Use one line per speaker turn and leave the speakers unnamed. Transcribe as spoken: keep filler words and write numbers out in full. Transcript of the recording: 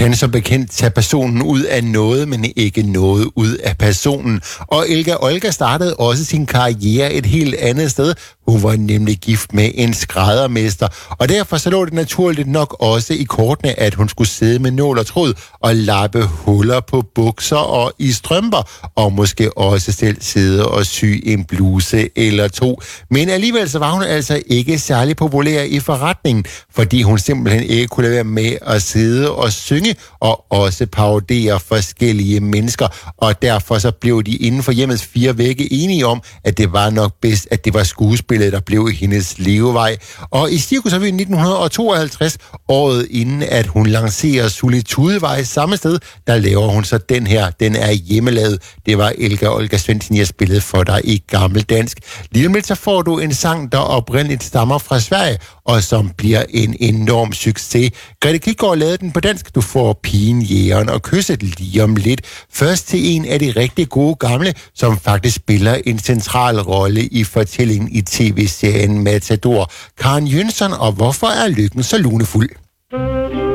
kan som bekendt tage personen ud af noget, men ikke noget ud af personen. Og Elga Olga startede også sin karriere et helt andet sted. Hun var nemlig gift med en skræddermester, og derfor så lå det naturligt nok også i kortene, at hun skulle sidde med nål og tråd og lappe huller på bukser og i strømper, og måske også selv sidde og sy en bluse eller to. Men alligevel så var hun altså ikke særlig populær i forretningen, fordi hun simpelthen ikke kunne lade være med at sidde og synge og også parodere forskellige mennesker, og derfor så blev de inden for hjemmets fire vægge enige om, at det var nok bedst, at det var skuespillet, der blev hendes levevej. Og i Cirkusrevyen nitten tooghalvtreds, året inden at hun lancerer Solitudevej samme sted, der laver hun så den her, den er hjemmelavet. Det var Elga Olga Svensson, jeg spillede for dig i gammeldansk. Lige om lidt så får du en sang, der oprindeligt stammer fra Sverige, og som bliver en enorm succes. Grete Kildgaard lavede den på dansk. Du får Pigen, Jægeren og Kysset lige om lidt. Først til en af de rigtig gode gamle, som faktisk spiller en central rolle i fortællingen i tv-serien Matador. Karen Jönsson, og hvorfor er lykken så lunefuld?